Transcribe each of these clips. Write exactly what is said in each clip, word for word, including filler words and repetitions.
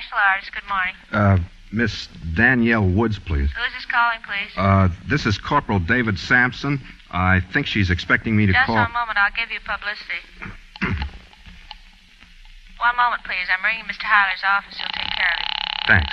Martial Arts. Good morning. Uh, Miss Danielle Woods, please. Who's this calling, please? Uh, this is Corporal David Sampson. I think she's expecting me to Just call... Just a moment. I'll give you publicity. One moment, please. I'm ringing Mister Hyler's office. He'll take care of it. Thanks.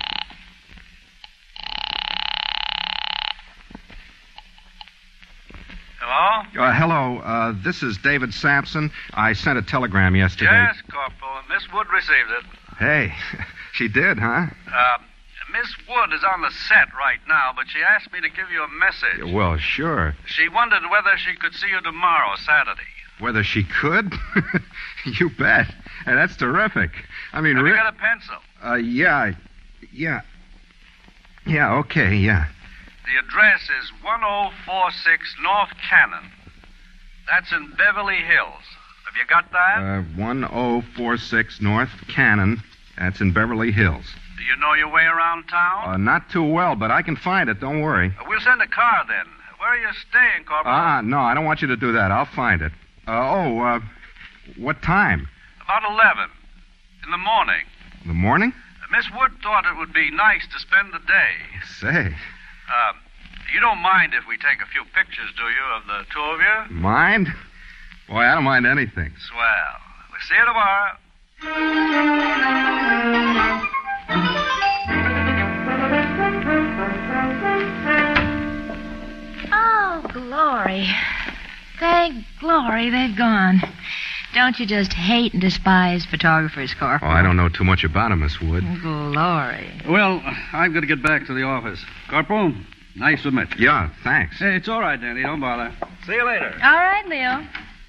Hello? Uh, hello. Uh, this is David Sampson. I sent a telegram yesterday. Yes, Corporal. Miss Wood received it. Hey, she did, huh? Uh, Miss Wood is on the set right now, but she asked me to give you a message. Well, sure. She wondered whether she could see you tomorrow, Saturday. Whether she could? You bet. Hey, that's terrific. I mean, Have re- you got a pencil? Uh, yeah. Yeah. Yeah, okay, yeah. The address is one oh four six North Cannon. That's in Beverly Hills. Have you got that? Uh, one oh four six North Cannon. That's in Beverly Hills. Do you know your way around town? Uh, not too well, but I can find it. Don't worry. Uh, we'll send a car then. Where are you staying, Corporal? Ah, no, I don't want you to do that. I'll find it. Uh, oh, uh, what time? About eleven. In the morning. In the morning? Uh, Miss Wood thought it would be nice to spend the day. Say. Uh, you don't mind if we take a few pictures, do you, of the two of you? Mind? Boy, I don't mind anything. Swell. We'll see you tomorrow. Oh, glory. Thank glory they've gone. Don't you just hate and despise photographers, Corporal? Oh, I don't know too much about him, Miss Wood. Glory. Well, I've got to get back to the office. Corporal, nice to meet you. Yeah, thanks. Hey, it's all right, Danny. Don't bother. See you later. All right, Leo.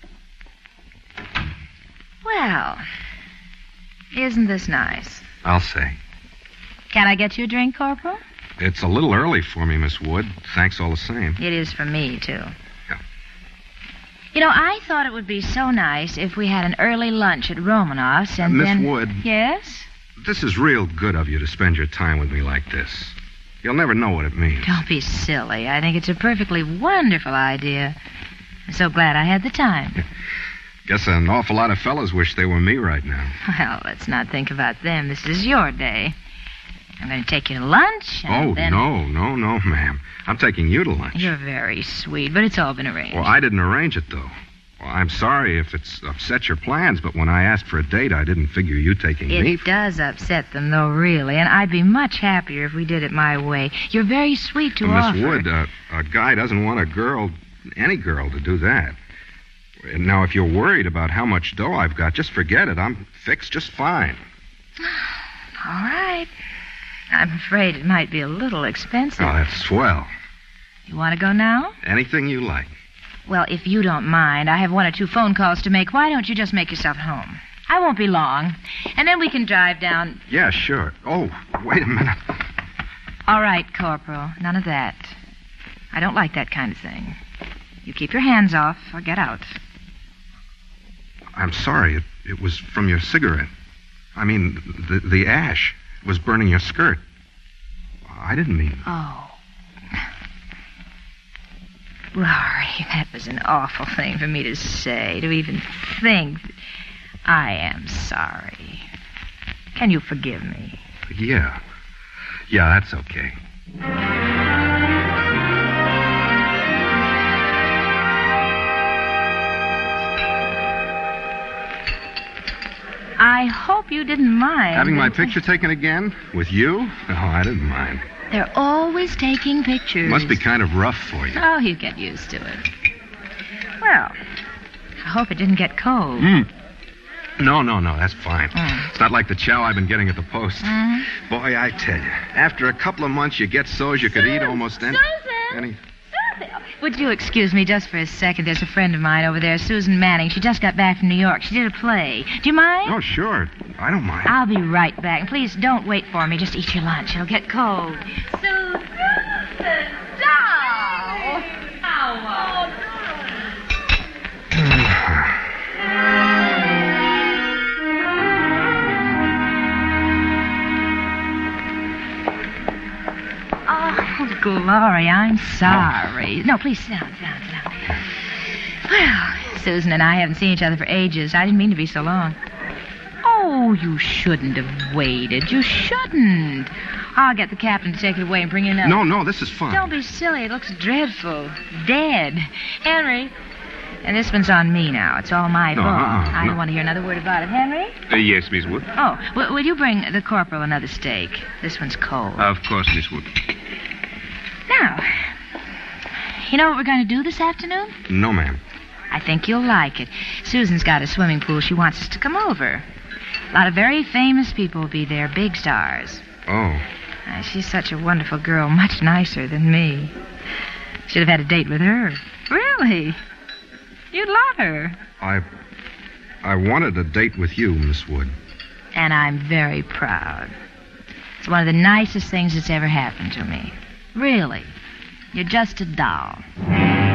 Well, isn't this nice? I'll say. Can I get you a drink, Corporal? It's a little early for me, Miss Wood. Thanks all the same. It is for me, too. Yeah. You know, I thought it would be so nice if we had an early lunch at Romanov's and uh, Miss then... Wood. Yes? This is real good of you to spend your time with me like this. You'll never know what it means. Don't be silly. I think it's a perfectly wonderful idea. I'm so glad I had the time. Guess an awful lot of fellas wish they were me right now. Well, let's not think about them. This is your day. I'm going to take you to lunch, and Oh, then... no, no, no, ma'am. I'm taking you to lunch. You're very sweet, but it's all been arranged. Well, I didn't arrange it, though. Well, I'm sorry if it's upset your plans, but when I asked for a date, I didn't figure you taking It me. does upset them, though, really, and I'd be much happier if we did it my way. You're very sweet to Well, offer. Miss Wood, uh, a guy doesn't want a girl, any girl, to do that. And now, if you're worried about how much dough I've got, just forget it. I'm fixed just fine. All right. I'm afraid it might be a little expensive. Oh, that's swell. You want to go now? Anything you like. Well, if you don't mind, I have one or two phone calls to make. Why don't you just make yourself at home? I won't be long. And then we can drive down... Yeah, sure. Oh, wait a minute. All right, Corporal. None of that. I don't like that kind of thing. You keep your hands off or get out. I'm sorry. It, it was from your cigarette. I mean, the, the ash was burning your skirt. I didn't mean... Oh. Laurie, that was an awful thing for me to say, to even think. I am sorry. Can you forgive me? Yeah. Yeah, that's okay. I hope you didn't mind. Having my picture taken again? With you? Oh, I didn't mind. They're always taking pictures. Must be kind of rough for you. Oh, you get used to it. Well, I hope it didn't get cold. Mm. No, no, no, that's fine. Mm. It's not like the chow I've been getting at the post. Mm. Boy, I tell you, after a couple of months, you get so you could eat almost any... Susan! any... Would you excuse me just for a second? There's a friend of mine over there, Susan Manning. She just got back from New York. She did a play. Do you mind? Oh, sure. I don't mind. I'll be right back. And please don't wait for me. Just eat your lunch. It'll get cold. Susan! Doll! Oh, Oh, Glory, I'm sorry. No, please sit down, sit down, sit down. Well, Susan and I haven't seen each other for ages. I didn't mean to be so long. Oh, you shouldn't have waited. You shouldn't. I'll get the captain to take it away and bring in a... No, no, this is fun. Don't be silly. It looks dreadful. Dead. Henry. And this one's on me now. It's all my No, fault. uh-uh, I no. don't want to hear another word about it. Henry? Uh, yes, Miss Wood. Oh, will, will you bring the corporal another steak? This one's cold. Of course, Miss Wood. Now, you know what we're going to do this afternoon? No, ma'am. I think you'll like it. Susan's got a swimming pool. She wants us to come over. A lot of very famous people will be there, big stars. Oh. Uh, she's such a wonderful girl, much nicer than me. Should have had a date with her. Really? You'd love her. I... I wanted a date with you, Miss Wood. And I'm very proud. It's one of the nicest things that's ever happened to me. Really. You're just a doll.